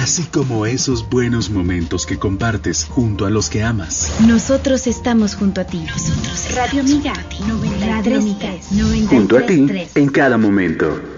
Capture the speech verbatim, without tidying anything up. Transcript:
así como esos buenos momentos que compartes junto a los que amas. Nosotros estamos junto a ti. Radio Amiga noventa y tres, Radio Amiga noventa y tres, junto a ti en cada momento.